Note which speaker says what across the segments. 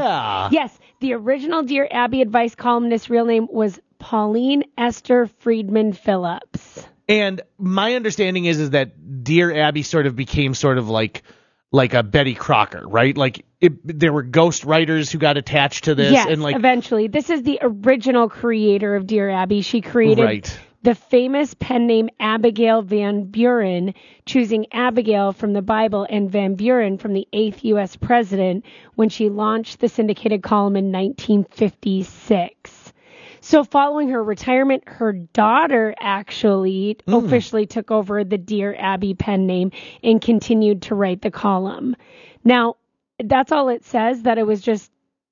Speaker 1: Yeah.
Speaker 2: Yes, the original Dear Abby advice columnist real name was Pauline Esther Friedman Phillips.
Speaker 1: And my understanding is that Dear Abby sort of became sort of like a Betty Crocker, right? Like there were ghost writers who got attached to this.
Speaker 2: Yes,
Speaker 1: and like
Speaker 2: eventually. This is the original creator of Dear Abby. She created the famous pen name Abigail Van Buren, choosing Abigail from the Bible and Van Buren from the 8th U.S. president when she launched the syndicated column in 1956. So following her retirement, her daughter actually officially took over the Dear Abby pen name and continued to write the column. Now, that's all it says, that it was just,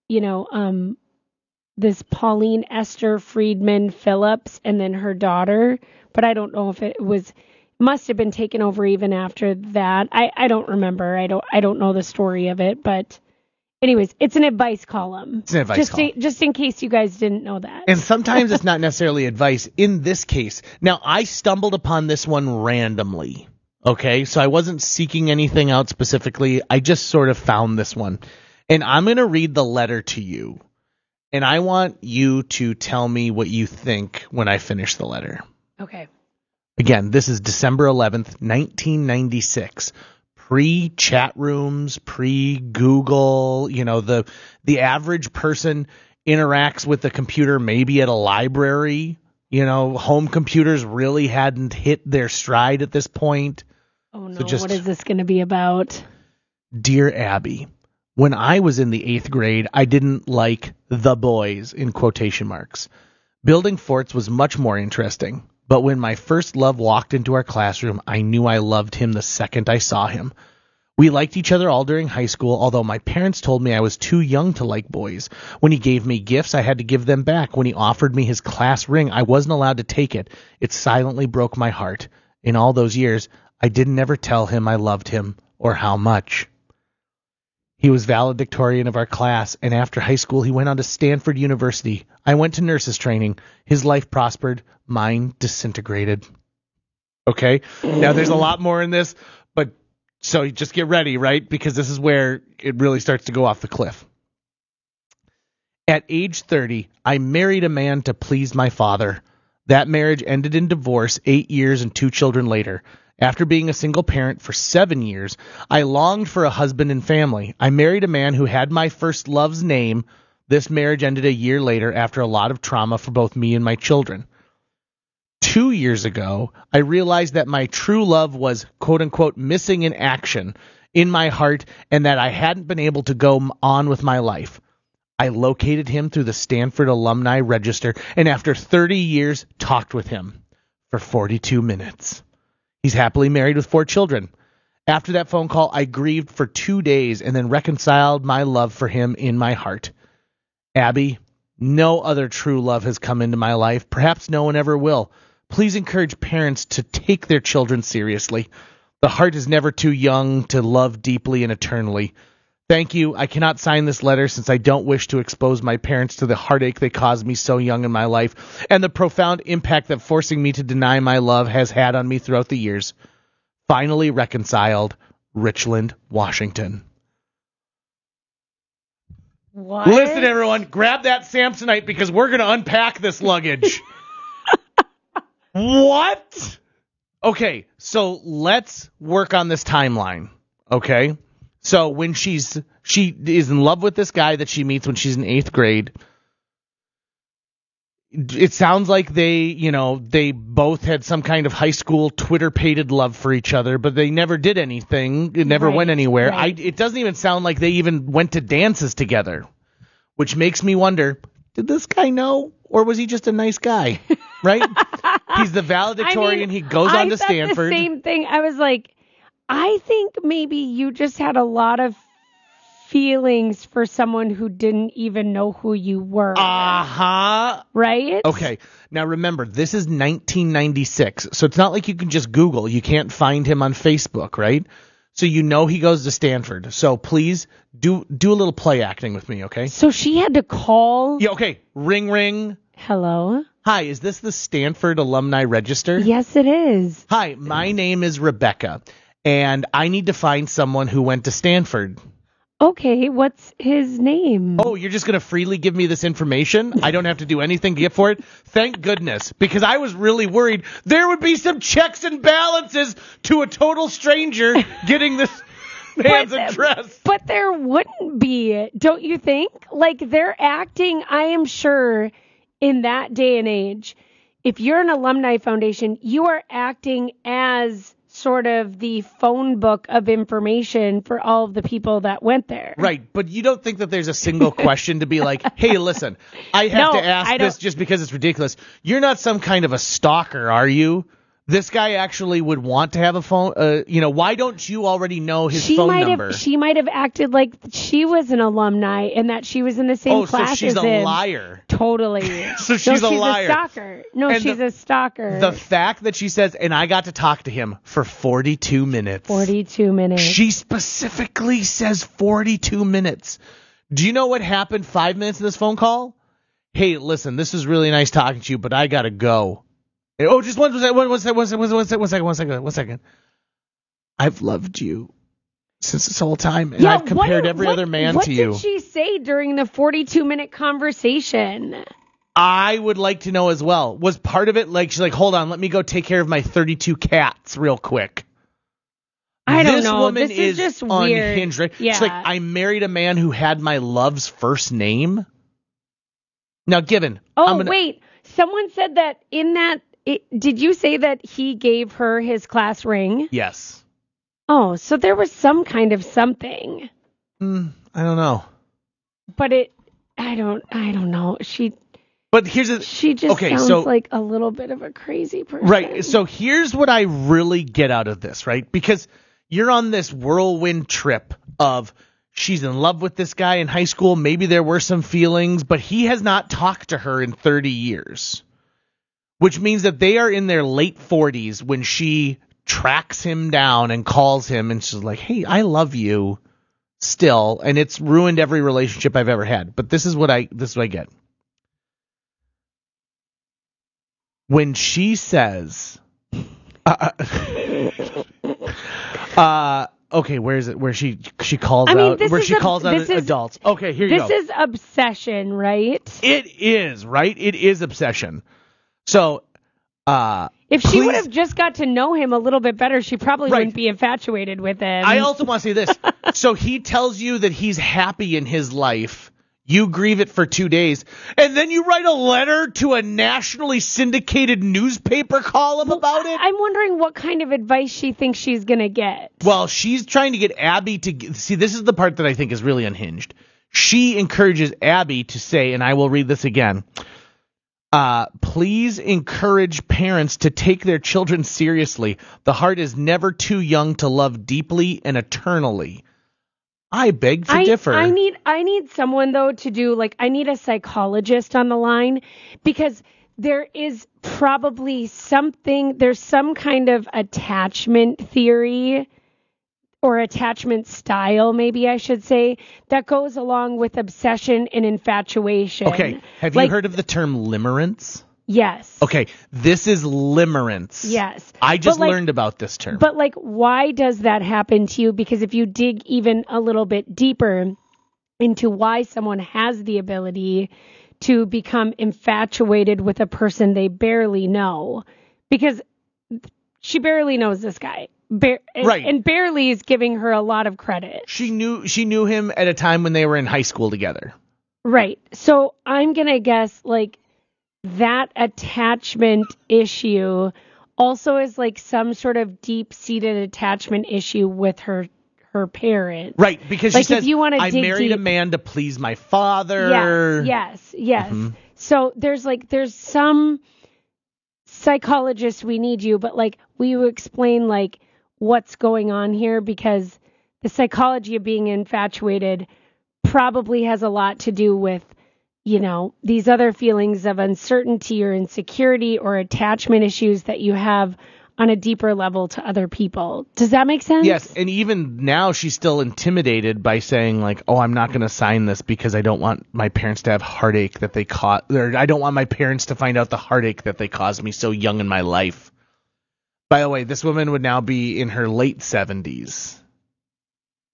Speaker 2: this Pauline Esther Friedman Phillips and then her daughter. But I don't know if it must have been taken over even after that. I don't remember. I don't know the story of it, but anyways, it's an advice column.
Speaker 1: It's an advice column.
Speaker 2: Just in case you guys didn't know that.
Speaker 1: And sometimes it's not necessarily advice. In this case, now I stumbled upon this one randomly. Okay, so I wasn't seeking anything out specifically. I just sort of found this one. And I'm going to read the letter to you. And I want you to tell me what you think when I finish the letter.
Speaker 2: Okay.
Speaker 1: Again, this is December 11th, 1996. Pre-chat rooms, pre-Google, the average person interacts with the computer maybe at a library. Home computers really hadn't hit their stride at this point.
Speaker 2: Oh, no. What is this going to be about?
Speaker 1: Dear Abby, when I was in the 8th grade, I didn't like the boys, in quotation marks. Building forts was much more interesting. But when my first love walked into our classroom, I knew I loved him the second I saw him. We liked each other all during high school, although my parents told me I was too young to like boys. When he gave me gifts, I had to give them back. When he offered me his class ring, I wasn't allowed to take it. It silently broke my heart. In all those years, I didn't ever tell him I loved him or how much. He was valedictorian of our class, and after high school, he went on to Stanford University. I went to nurses training. His life prospered. Mine disintegrated. Okay? Now, there's a lot more in this, but so just get ready, right? Because this is where it really starts to go off the cliff. At age 30, I married a man to please my father. That marriage ended in divorce 8 years and 2 children later. After being a single parent for 7 years, I longed for a husband and family. I married a man who had my first love's name. This marriage ended a year later after a lot of trauma for both me and my children. 2 years ago, I realized that my true love was, quote-unquote, missing in action in my heart and that I hadn't been able to go on with my life. I located him through the Stanford Alumni Register and after 30 years, talked with him for 42 minutes. He's happily married with 4 children. After that phone call, I grieved for 2 days and then reconciled my love for him in my heart. Abby, no other true love has come into my life. Perhaps no one ever will. Please encourage parents to take their children seriously. The heart is never too young to love deeply and eternally. Thank you. I cannot sign this letter since I don't wish to expose my parents to the heartache they caused me so young in my life and the profound impact that forcing me to deny my love has had on me throughout the years. Finally reconciled, Richland, Washington.
Speaker 2: What?
Speaker 1: Listen, everyone, grab that Samsonite because we're going to unpack this luggage. What? Okay, so let's work on this timeline, okay? So when she is in love with this guy that she meets when she's in 8th grade, it sounds like they both had some kind of high school Twitter-pated love for each other, but they never did anything. It never went anywhere.
Speaker 2: Right.
Speaker 1: It doesn't even sound like they even went to dances together, which makes me wonder, did this guy know, or was he just a nice guy, right? He's the valedictorian. He goes on to Stanford.
Speaker 2: The same thing. I was like, I think maybe you just had a lot of feelings for someone who didn't even know who you were.
Speaker 1: Uh-huh.
Speaker 2: Right?
Speaker 1: Okay. Now remember, this is 1996, so it's not like you can just Google. You can't find him on Facebook, right? So he goes to Stanford. So please do a little play acting with me, okay?
Speaker 2: So she had to call.
Speaker 1: Yeah, okay. Ring, ring.
Speaker 2: Hello?
Speaker 1: Hi, is this the Stanford Alumni Register?
Speaker 2: Yes, it is.
Speaker 1: Hi, my name is Rebecca, and I need to find someone who went to Stanford.
Speaker 2: Okay, what's his name?
Speaker 1: Oh, you're just going to freely give me this information? I don't have to do anything to get for it? Thank goodness, because I was really worried there would be some checks and balances to a total stranger getting this man's address.
Speaker 2: But there wouldn't be, don't you think? Like, they're acting, I am sure, in that day and age, if you're an alumni foundation, you are acting as sort of the phone book of information for all of the people that went there.
Speaker 1: Right, but you don't think that there's a single question to be like, hey, listen, I have to ask this just because it's ridiculous. You're not some kind of a stalker, are you? This guy actually would want to have a phone. Why don't you already know his phone number?
Speaker 2: She might have acted like she was an alumni and that she was in the same class as him.
Speaker 1: So she's a liar.
Speaker 2: Totally.
Speaker 1: So she's a liar.
Speaker 2: She's a stalker. No, and she's a stalker.
Speaker 1: The fact that she says, and I got to talk to him for 42 minutes.
Speaker 2: 42 minutes.
Speaker 1: She specifically says 42 minutes. Do you know what happened 5 minutes in this phone call? Hey, listen, this is really nice talking to you, but I got to go. Oh, just one second. I've loved you since this whole time, and I've compared every other man to you.
Speaker 2: What did she say during the 42-minute conversation?
Speaker 1: I would like to know as well. Was part of it like she's like, hold on, let me go take care of my 32 cats real quick?
Speaker 2: I don't know.
Speaker 1: This woman
Speaker 2: this is just
Speaker 1: unhinged.
Speaker 2: Weird.
Speaker 1: Right?
Speaker 2: Yeah.
Speaker 1: She's like, I married a man who had my love's first name. Now, given.
Speaker 2: Wait. Someone said that in that. Did you say that he gave her his class ring?
Speaker 1: Yes.
Speaker 2: Oh, so there was some kind of something.
Speaker 1: I don't know.
Speaker 2: But I don't know. She just sounds like a little bit of a crazy person.
Speaker 1: Right. So here's what I really get out of this, right? Because you're on this whirlwind trip of she's in love with this guy in high school. Maybe there were some feelings, but he has not talked to her in 30 years. Which means that they are in their late 40s when she tracks him down and calls him and she's like, hey, I love you still. And it's ruined every relationship I've ever had. But this is what I get. When she says, okay, where is it? Where she calls out adults. Okay, here you go.
Speaker 2: This is obsession, right?
Speaker 1: It is, right? It is obsession. So,
Speaker 2: if she would have just got to know him a little bit better, she probably wouldn't be infatuated with him.
Speaker 1: I also want to say this. So he tells you that he's happy in his life. You grieve it for 2 days. And then you write a letter to a nationally syndicated newspaper column about it?
Speaker 2: I'm wondering what kind of advice she thinks she's going to get.
Speaker 1: Well, she's trying to get Abby to... See, this is the part that I think is really unhinged. She encourages Abby to say, and I will read this again... please encourage parents to take their children seriously. The heart is never too young to love deeply and eternally. I beg to differ.
Speaker 2: I need someone though to do I need a psychologist on the line because there is probably there's some kind of attachment theory or attachment style, maybe I should say, that goes along with obsession and infatuation.
Speaker 1: Okay. Have you heard of the term limerence?
Speaker 2: Yes.
Speaker 1: Okay. This is limerence.
Speaker 2: Yes.
Speaker 1: I just learned about this term.
Speaker 2: But why does that happen to you? Because if you dig even a little bit deeper into why someone has the ability to become infatuated with a person they barely know, because she barely knows this guy. Right. And barely is giving her a lot of credit.
Speaker 1: She knew him at a time when they were in high school together.
Speaker 2: Right. So I'm going to guess that attachment issue also is some sort of deep-seated attachment issue with her parents.
Speaker 1: Right, because she says, I married
Speaker 2: a
Speaker 1: man to please my father.
Speaker 2: Yes. Mm-hmm. So there's some psychologists we need you, but will you explain what's going on here? Because the psychology of being infatuated probably has a lot to do with, these other feelings of uncertainty or insecurity or attachment issues that you have on a deeper level to other people. Does that make sense?
Speaker 1: Yes, and even now she's still intimidated by saying I'm not going to sign this because I don't want my parents to have heartache that they caused, or I don't want my parents to find out the heartache that they caused me so young in my life. By the way, this woman would now be in her late 70s.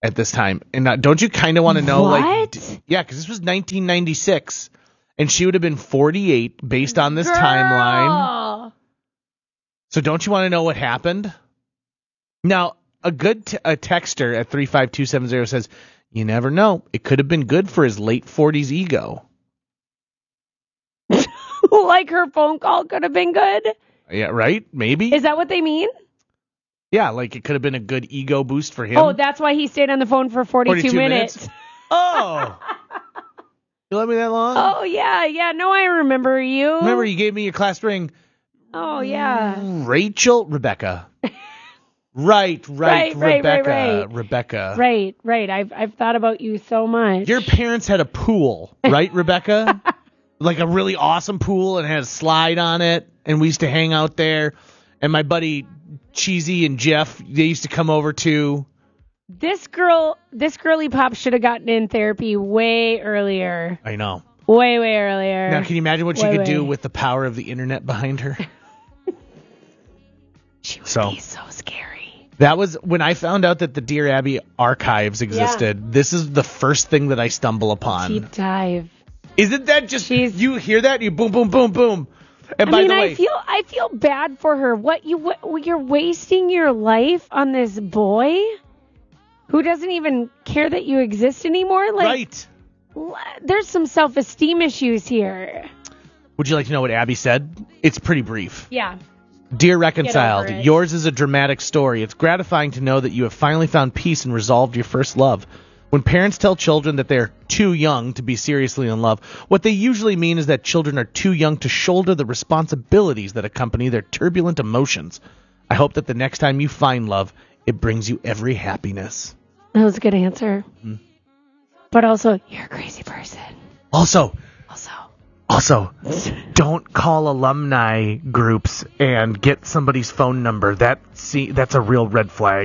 Speaker 1: at this time. And don't you kind of want to know,
Speaker 2: what?
Speaker 1: Yeah, because this was 1996, and she would have been 48 based on this timeline. So don't you want to know what happened? Now, a texter at 35270 says, you never know. It could have been good for his late 40s ego.
Speaker 2: Like her phone call could have been good?
Speaker 1: Yeah, right? Maybe.
Speaker 2: Is that what they mean?
Speaker 1: Yeah, like it could have been a good ego boost for him.
Speaker 2: Oh, that's why he stayed on the phone for 42 minutes.
Speaker 1: Oh. You let me that long?
Speaker 2: Oh, yeah. No, I remember you.
Speaker 1: Remember, you gave me your class ring.
Speaker 2: Oh, yeah.
Speaker 1: Rebecca. Right, Rebecca. Rebecca.
Speaker 2: Right. I've thought about you so much.
Speaker 1: Your parents had a pool, right, Rebecca? Like a really awesome pool, and had a slide on it, and we used to hang out there. And my buddy Cheesy and Jeff, they used to come over too. This
Speaker 2: girly pop should have gotten in therapy way earlier.
Speaker 1: I know.
Speaker 2: Way earlier.
Speaker 1: Now, can you imagine what she could do with the power of the internet behind her?
Speaker 2: She would be so scary.
Speaker 1: That was when I found out that the Dear Abby archives existed. Yeah. This is the first thing that I stumble upon.
Speaker 2: Deep dive.
Speaker 1: Isn't that just you hear that? You boom, boom, boom, boom. And by the way,
Speaker 2: I feel bad for her. You're wasting your life on this boy who doesn't even care that you exist anymore.
Speaker 1: Right.
Speaker 2: There's some self-esteem issues here.
Speaker 1: Would you like to know what Abby said? It's pretty brief.
Speaker 2: Yeah.
Speaker 1: Dear Reconciled, yours is a dramatic story. It's gratifying to know that you have finally found peace and resolved your first love. When parents tell children that they're too young to be seriously in love, what they usually mean is that children are too young to shoulder the responsibilities that accompany their turbulent emotions. I hope that the next time you find love, it brings you every happiness.
Speaker 2: That was a good answer. Mm-hmm. But also, you're a crazy person.
Speaker 1: Also, don't call alumni groups and get somebody's phone number. That's a real red flag.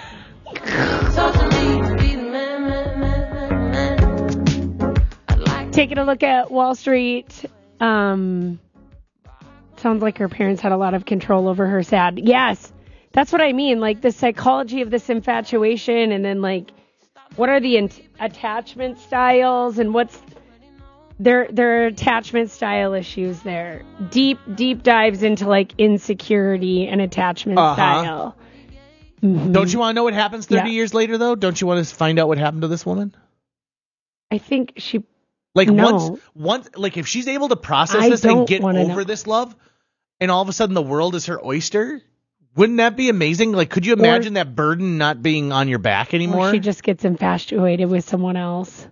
Speaker 2: Taking a look at Wall Street. Sounds like her parents had a lot of control over her. Sad. Yes, that's what I mean. Like the psychology of this infatuation, and then like, what are the attachment styles, and what's their attachment style issues there. Deep dives into like insecurity and attachment style. Mm-hmm.
Speaker 1: Don't you want to know what happens 30 years later, though? Don't you want to find out what happened to this woman?
Speaker 2: I think she...
Speaker 1: Like, once, like, if she's able to process this and get over this love, and all of a sudden the world is her oyster, wouldn't that be amazing? Like, could you imagine that burden not being on your back anymore?
Speaker 2: Or she just gets infatuated with someone else.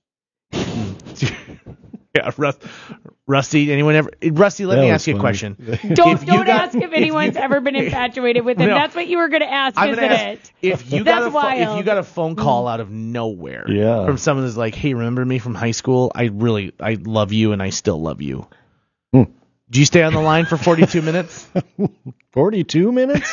Speaker 1: Yeah, Rusty, Rusty, let me ask you a question.
Speaker 2: Don't ask if anyone's ever been infatuated with him. No, that's what you were going to ask, isn't it?
Speaker 1: If you got a phone call out of nowhere from someone that's like, hey, remember me from high school? I love you and I still love you. Do you stay on the line for 42 minutes?
Speaker 3: 42 minutes?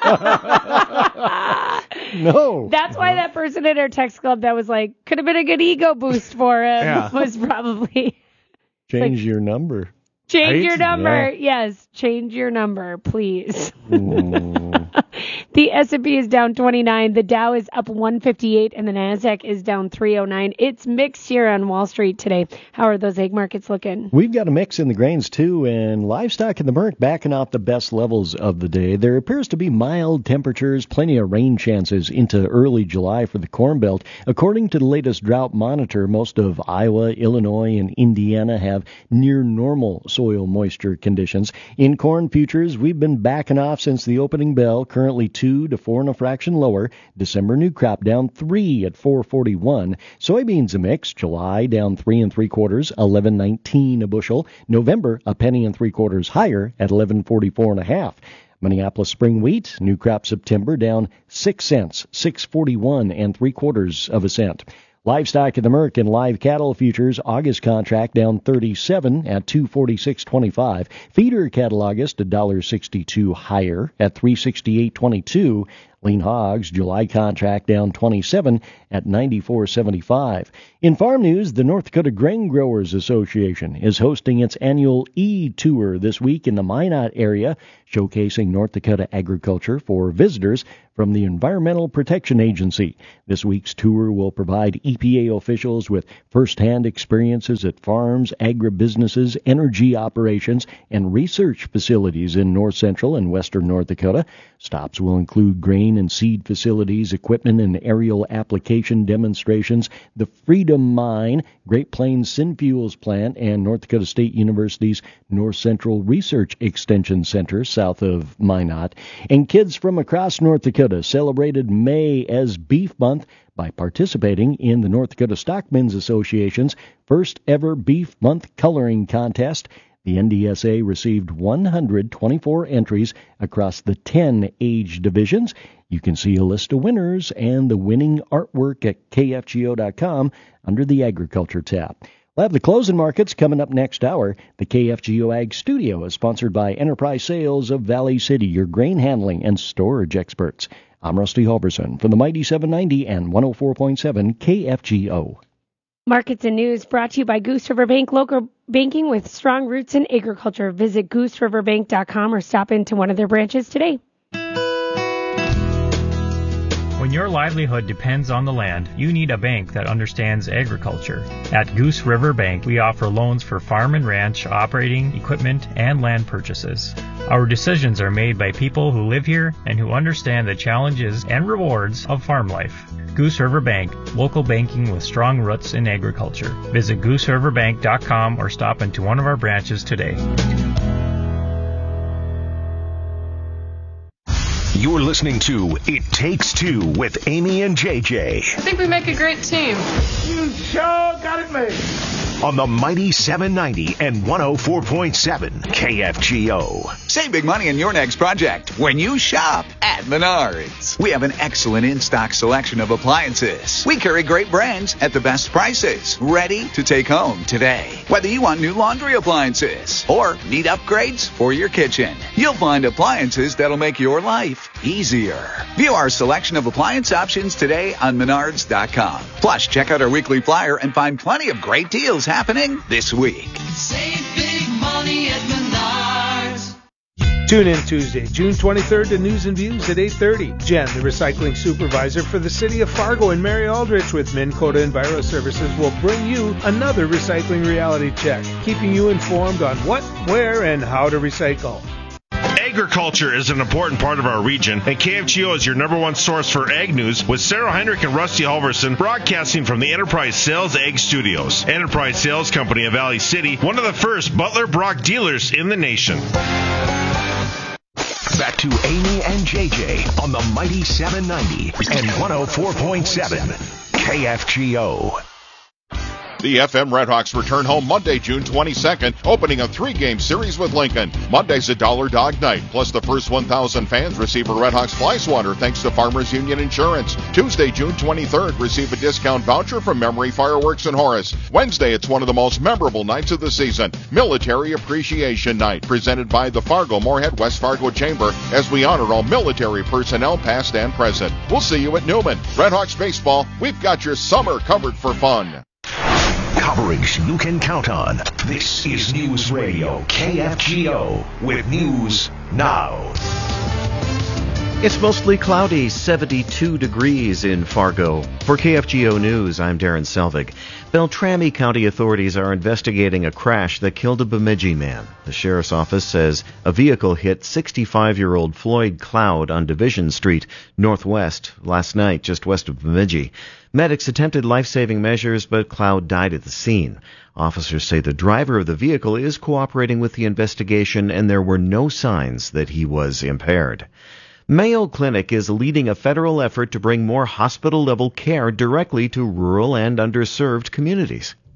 Speaker 3: No.
Speaker 2: That's why that person at our text club that was like, could have been a good ego boost for him was probably...
Speaker 3: Change your number.
Speaker 2: Change your number. Yeah. Yes, change your number, please. The S&P is down 29. The Dow is up 158, and the Nasdaq is down 309. It's mixed here on Wall Street today. How are those egg markets looking?
Speaker 3: We've got a mix in the grains, too, and livestock in the Merc backing off the best levels of the day. There appears to be mild temperatures, plenty of rain chances into early July for the Corn Belt. According to the latest drought monitor, most of Iowa, Illinois, and Indiana have near normal soil moisture conditions. In corn futures, we've been backing off since the opening bell, currently 2 to 4 and a fraction lower. December new crop down 3 at 441. Soybeans a mix. July down 3 3/4, 11.19 a bushel. November a penny and 3/4 higher at 11.44 and a half. Minneapolis spring wheat, new crop September down 6 cents, 6.41 3/4 cents. Livestock in the Merc and live cattle futures, August contract down 37 at 246.25. Feeder cattle August $1.62 higher at 368.22. Lean hogs, July contract down 27 at 94.75. In farm news, the North Dakota Grain Growers Association is hosting its annual E-Tour this week in the Minot area, showcasing North Dakota agriculture for visitors from the Environmental Protection Agency. This week's tour will provide EPA officials with first-hand experiences at farms, agribusinesses, energy operations, and research facilities in north central and western North Dakota. Stops will include grain and seed facilities, equipment and aerial application demonstrations, the Freedom Mine, Great Plains Synfuels Plant, and North Dakota State University's North Central Research Extension Center south of Minot. And kids from across North Dakota celebrated May as Beef Month by participating in the North Dakota Stockmen's Association's first ever Beef Month coloring contest. The NDSA received 124 entries across the 10 age divisions. You can see a list of winners and the winning artwork at kfgo.com under the Agriculture tab. We'll have the closing markets coming up next hour. The KFGO Ag Studio is sponsored by Enterprise Sales of Valley City, your grain handling and storage experts. I'm Rusty Halverson from the Mighty 790 and 104.7 KFGO.
Speaker 2: Markets and news brought to you by Goose River Bank, local banking with strong roots in agriculture. Visit gooseriverbank.com or stop into one of their branches today.
Speaker 4: When your livelihood depends on the land, you need a bank that understands agriculture. At Goose River Bank, we offer loans for farm and ranch, operating, equipment, and land purchases. Our decisions are made by people who live here and who understand the challenges and rewards of farm life. Goose River Bank, local banking with strong roots in agriculture. Visit gooseriverbank.com or stop into one of our branches today.
Speaker 5: You're listening to It Takes Two with Amy and JJ.
Speaker 6: I think we make a great team.
Speaker 7: You sure got it made.
Speaker 5: On the Mighty 790 and 104.7 KFGO.
Speaker 8: Save big money on your next project when you shop at Menards. We have an excellent in-stock selection of appliances. We carry great brands at the best prices, ready to take home today. Whether you want new laundry appliances or need upgrades for your kitchen, you'll find appliances that'll make your life easier. View our selection of appliance options today on Menards.com. Plus, check out our weekly flyer and find plenty of great deals happening this week.
Speaker 9: Save big money at Menards.
Speaker 7: Tune in Tuesday, June 23rd to News and Views at 8:30. Jen, the recycling supervisor for the city of Fargo and Mary Aldrich with Minn Kota Enviro Services, will bring you another recycling reality check, keeping you informed on what, where, and how to recycle.
Speaker 10: Agriculture is an important part of our region, and KFGO is your number one source for ag news, with Sarah Heinrich and Rusty Halverson broadcasting from the Enterprise Sales Ag Studios. Enterprise Sales Company of Valley City, one of the first Butler Brock dealers in the nation.
Speaker 5: Back to Amy and JJ on the Mighty 790 and 104.7 KFGO.
Speaker 11: The FM Redhawks return home Monday, June 22nd, opening a 3-game series with Lincoln. Monday's a Dollar Dog Night, plus the first 1,000 fans receive a Redhawks fly swatter thanks to Farmers Union Insurance. Tuesday, June 23rd, receive a discount voucher from Memory Fireworks in Horace. Wednesday, it's one of the most memorable nights of the season, Military Appreciation Night, presented by the Fargo-Moorhead West Fargo Chamber, as we honor all military personnel past and present. We'll see you at Newman. Redhawks baseball, we've got your summer covered for fun.
Speaker 5: Coverage you can count on. This is News Radio KFGO with News Now.
Speaker 12: It's mostly cloudy, 72 degrees in Fargo. For KFGO News, I'm Darren Selvig. Beltrami County authorities are investigating a crash that killed a Bemidji man. The sheriff's office says a vehicle hit 65-year-old Floyd Cloud on Division Street, northwest, last night, just west of Bemidji. Medics attempted life-saving measures, but Cloud died at the scene. Officers say the driver of the vehicle is cooperating with the investigation, and there were no signs that he was impaired. Mayo Clinic is leading a federal effort to bring more hospital-level care directly to rural and underserved communities.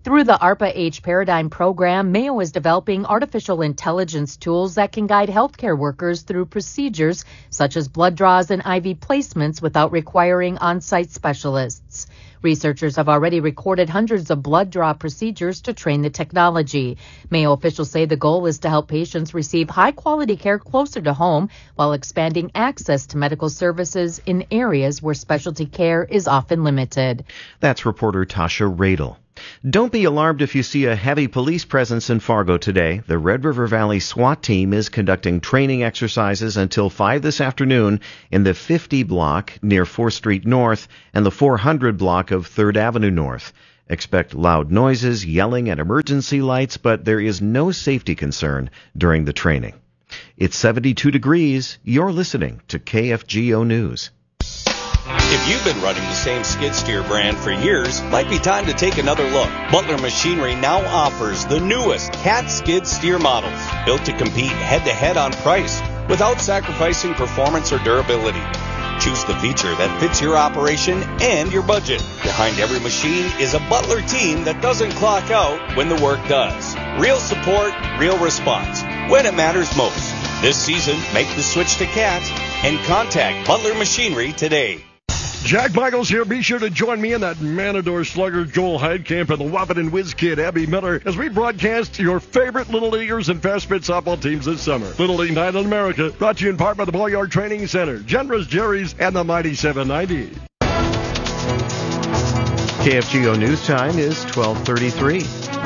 Speaker 6: Through the ARPA-H Paradigm program, Mayo is developing artificial intelligence tools that can guide healthcare workers through procedures such as blood draws and IV placements without requiring on-site specialists. Researchers have already recorded hundreds of blood draw procedures to train the technology. Mayo officials say the goal is to help patients receive high-quality care closer to home while expanding access to medical services in areas where specialty care is often limited.
Speaker 12: That's reporter Tasha Radel. Don't be alarmed if you see a heavy police presence in Fargo today. The Red River Valley SWAT team is conducting training exercises until 5 this afternoon in the 50 block near 4th Street North and the 400 block of 3rd Avenue North. Expect loud noises, yelling, and emergency lights, but there is no safety concern during the training. It's 72 degrees. You're listening to KFGO News.
Speaker 13: If you've been running the same skid steer brand for years, might be time to take another look. Butler Machinery now offers the newest Cat skid steer models, built to compete head-to-head on price without sacrificing performance or durability. Choose the feature that fits your operation and your budget. Behind every machine is a Butler team that doesn't clock out when the work does. Real support, real response, when it matters most. This season, make the switch to Cat and contact Butler Machinery today.
Speaker 14: Jack Michaels here. Be sure to join me and that Matador slugger Joel Heidkamp and the Wahpeton Whiz Kid Abby Miller as we broadcast your favorite Little Leaguers and Fast Pitch softball teams this summer. Little League Night in America, brought to you in part by the Ball Yard Training Center, Generous Jerry's, and the Mighty 790.
Speaker 12: KFGO News Time is 12:33.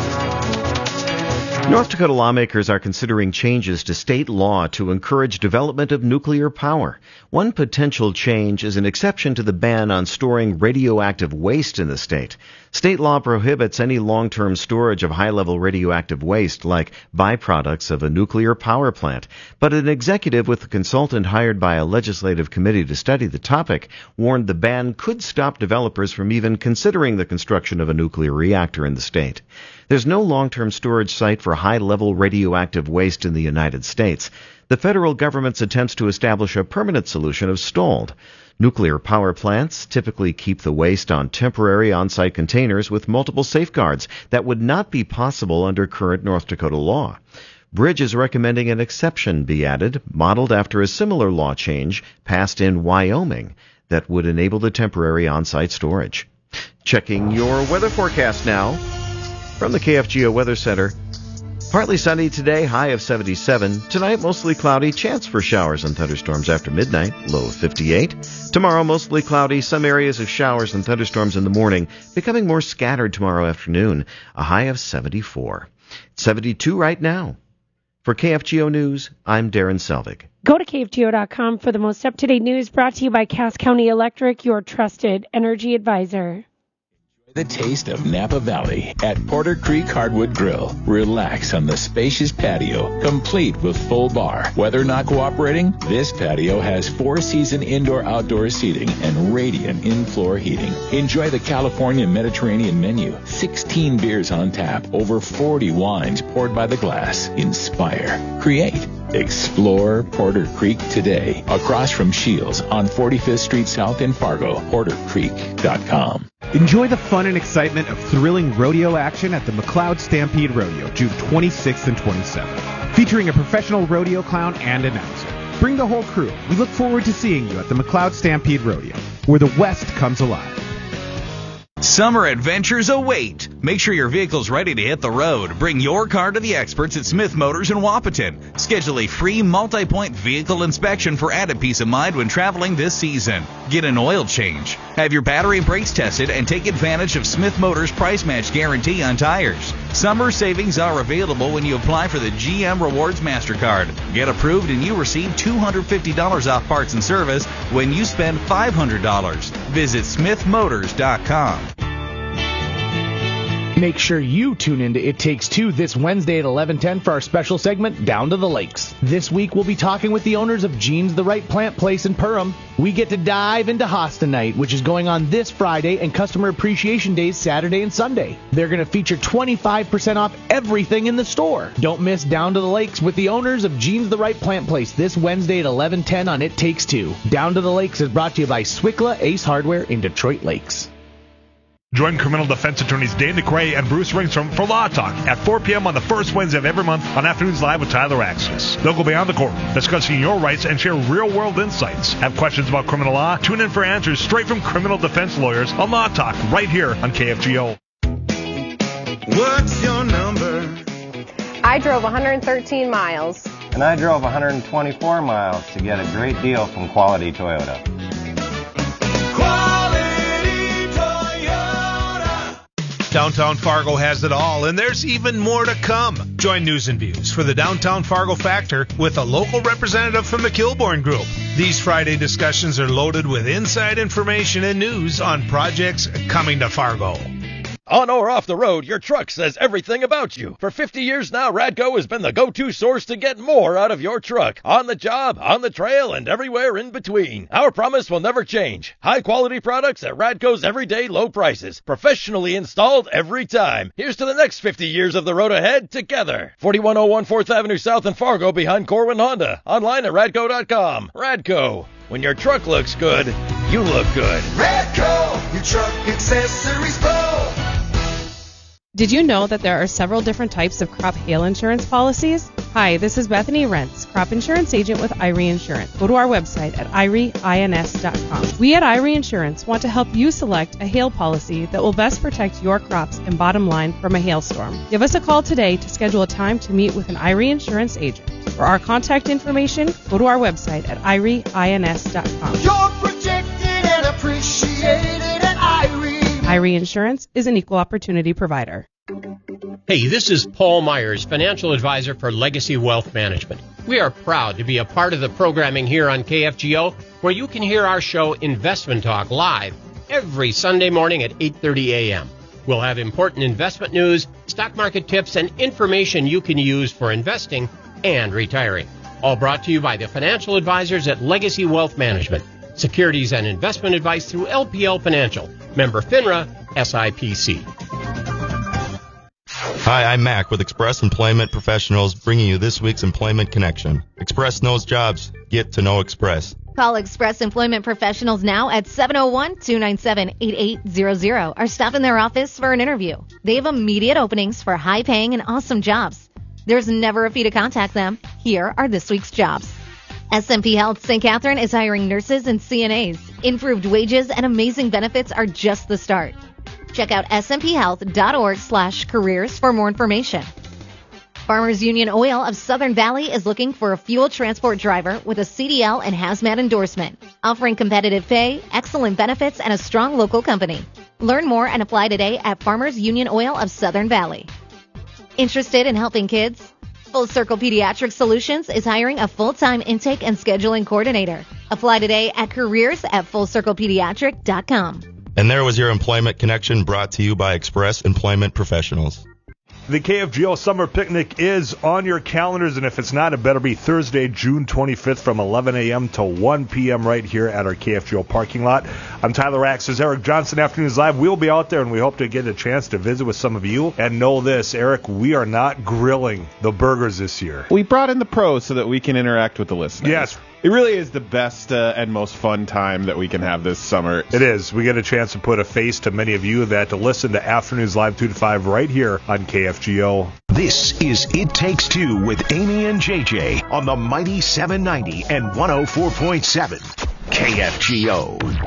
Speaker 12: North Dakota lawmakers are considering changes to state law to encourage development of nuclear power. One potential change is an exception to the ban on storing radioactive waste in the state. State law prohibits any long-term storage of high-level radioactive waste like byproducts of a nuclear power plant. But an executive with a consultant hired by a legislative committee to study the topic warned the ban could stop developers from even considering the construction of a nuclear reactor in the state. There's no long-term storage site for high-level radioactive waste in the United States. The federal government's attempts to establish a permanent solution have stalled. Nuclear power plants typically keep the waste on temporary on-site containers with multiple safeguards that would not be possible under current North Dakota law. Bridge is recommending an exception be added, modeled after a similar law change passed in Wyoming that would enable the temporary on-site storage. Checking your weather forecast now from the KFGO Weather Center. Partly sunny today, high of 77. Tonight, mostly cloudy, chance for showers and thunderstorms after midnight, low of 58. Tomorrow, mostly cloudy, some areas of showers and thunderstorms in the morning, becoming more scattered tomorrow afternoon, a high of 74. 72 right now. For KFGO News, I'm Darren Selvig.
Speaker 2: Go to KFGO.com for the most up-to-date news, brought to you by Cass County Electric, your trusted energy advisor.
Speaker 15: The taste of Napa Valley at Porter Creek Hardwood Grill. Relax on the spacious patio, complete with full bar. Weather not cooperating? This patio has 4-season indoor-outdoor seating and radiant in-floor heating. Enjoy the California Mediterranean menu. 16 beers on tap, over 40 wines poured by the glass. Inspire, create, explore Porter Creek today. Across from Shields on 45th Street South in Fargo, portercreek.com.
Speaker 16: Enjoy the fun and excitement of thrilling rodeo action at the McLeod Stampede Rodeo, June 26th and 27th. Featuring a professional rodeo clown and announcer. Bring the whole crew. We look forward to seeing you at the McLeod Stampede Rodeo, where the West comes alive.
Speaker 17: Summer adventures await. Make sure your vehicle's ready to hit the road. Bring your car to the experts at Smith Motors in Wahpeton. Schedule a free multi-point vehicle inspection for added peace of mind when traveling this season. Get an oil change. Have your battery and brakes tested and take advantage of Smith Motors price match guarantee on tires. Summer savings are available when you apply for the GM Rewards MasterCard. Get approved and you receive $250 off parts and service when you spend $500. Visit smithmotors.com.
Speaker 1: Make sure you tune into It Takes Two this Wednesday at 11:10 for our special segment, Down to the Lakes. This week, we'll be talking with the owners of Jean's the Right Plant Place in Perham. We get to dive into Hosta Night, which is going on this Friday, and Customer Appreciation Days Saturday and Sunday. They're going to feature 25% off everything in the store. Don't miss Down to the Lakes with the owners of Jean's the Right Plant Place this Wednesday at 11:10 on It Takes Two. Down to the Lakes is brought to you by Swickla Ace Hardware in Detroit Lakes.
Speaker 10: Join criminal defense attorneys Dane DeCray and Bruce Ringstrom for Law Talk at 4 p.m. on the first Wednesday of every month on Afternoons Live with Tyler Axis. They'll go beyond the courtroom, discussing your rights and share real-world insights. Have questions about criminal law? Tune in for answers straight from criminal defense lawyers on Law Talk right here on KFGO.
Speaker 18: What's your number?
Speaker 19: I drove 113 miles.
Speaker 20: And I drove 124 miles to get a great deal from Quality Toyota.
Speaker 7: Downtown Fargo has it all, and there's even more to come. Join News and Views for the Downtown Fargo Factor with a local representative from the Kilbourne Group. These Friday discussions are loaded with inside information and news on projects coming to Fargo.
Speaker 21: On or off the road, your truck says everything about you. For 50 years now, Radco has been the go-to source to get more out of your truck. On the job, on the trail, and everywhere in between. Our promise will never change. High-quality products at Radco's everyday low prices. Professionally installed every time. Here's to the next 50 years of the road ahead together. 4101 4th Avenue South in Fargo behind Corwin Honda. Online at Radco.com. Radco. When your truck looks good, you look good.
Speaker 18: Radco, your truck accessories pro.
Speaker 22: Did you know that there are several different types of crop hail insurance policies? Hi, this is Bethany Rentz, crop insurance agent with IRE Insurance. Go to our website at IREINS.com. We at IRE Insurance want to help you select a hail policy that will best protect your crops and bottom line from a hailstorm. Give us a call today to schedule a time to meet with an IRE Insurance agent. For our contact information, go to our website at IREINS.com.
Speaker 18: You're protected and appreciated at IRE.
Speaker 22: IRE Insurance is an equal opportunity provider.
Speaker 23: Hey, this is Paul Myers, financial advisor for Legacy Wealth Management. We are proud to be a part of the programming here on KFGO, where you can hear our show Investment Talk live every Sunday morning at 8:30 a.m. We'll have important investment news, stock market tips, and information you can use for investing and retiring. All brought to you by the financial advisors at Legacy Wealth Management. Securities and investment advice through LPL Financial. Member FINRA, SIPC.
Speaker 24: Hi, I'm Mac with Express Employment Professionals, bringing you this week's Employment Connection. Express knows jobs. Get to know Express.
Speaker 25: Call Express Employment Professionals now at 701-297-8800 or stop in their office for an interview. They have immediate openings for high-paying and awesome jobs. There's never a fee to contact them. Here are this week's jobs. SMP Health St. Catherine is hiring nurses and CNAs. Improved wages and amazing benefits are just the start. Check out smphealth.org/careers for more information. Farmers Union Oil of Southern Valley is looking for a fuel transport driver with a CDL and hazmat endorsement, offering competitive pay, excellent benefits, and a strong local company. Learn more and apply today at Farmers Union Oil of Southern Valley. Interested in helping kids? Full Circle Pediatric Solutions is hiring a full-time intake and scheduling coordinator. Apply today at careers@fullcirclepediatric.com.
Speaker 24: And there was your Employment Connection, brought to you by Express Employment Professionals.
Speaker 10: The KFGO Summer Picnic is on your calendars, and if it's not, it better be Thursday, June 25th from 11 a.m. to 1 p.m. right here at our KFGO parking lot. I'm Tyler Axis, Eric Johnson, Afternoons Live. We'll be out there, and we hope to get a chance to visit with some of you. And know this, Eric, we are not grilling the burgers this year.
Speaker 16: We brought in the pros so that we can interact with the listeners.
Speaker 10: Yes.
Speaker 16: It really is the best and most fun time that we can have this summer.
Speaker 10: It is. We get a chance to put a face to many of you that to listen to Afternoons Live 2 to 5 right here on KFGO.
Speaker 5: This is It Takes Two with Amy and JJ on the mighty 790 and 104.7 KFGO.